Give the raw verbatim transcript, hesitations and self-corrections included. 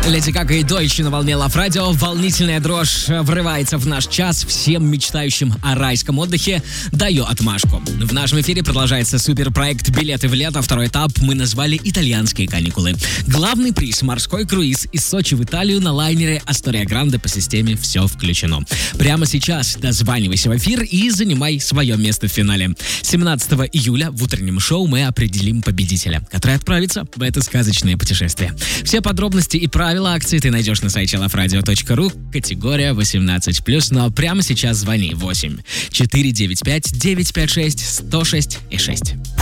Леди Гага и Дольче на волне Лав Радио. Волнительная дрожь врывается в наш час. Всем мечтающим о райском отдыхе даю отмашку. В нашем эфире продолжается суперпроект «Билеты в лето». Второй этап мы назвали «Итальянские каникулы». Главный приз — морской круиз из Сочи в Италию на лайнере «Астория Гранде» по системе «Все включено». Прямо сейчас дозванивайся в эфир и занимай свое место в финале. семнадцатого июля в утреннем шоу мы определим победителя, который отправится в это сказочное путешествие. Все подробности и правила акции ты найдешь на сайте лав радио точка ру, категория восемнадцать плюс. Но прямо сейчас звони восемь четыре девять пять девять пять шесть сто шесть и шесть.